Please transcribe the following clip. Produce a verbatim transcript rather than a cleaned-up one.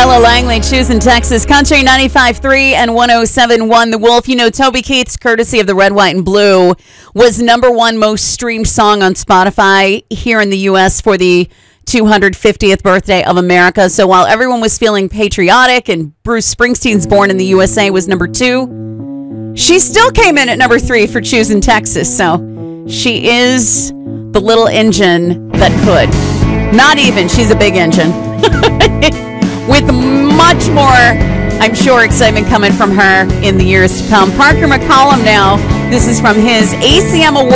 Ella Langley, choosing Texas Country ninety-five point three and one oh seven point one The Wolf. You know, Toby Keith's Courtesy of the Red, White, and Blue was number one most streamed song on Spotify here in the U S for the two hundred fiftieth birthday of America. So while everyone was feeling patriotic and Bruce Springsteen's Born in the U S A was number two, she still came in at number three for choosing Texas. So she is the little engine that could. Not even. She's a big engine. With much more, I'm sure, excitement coming from her in the years to come. Parker McCollum now. This is from his A C M Award.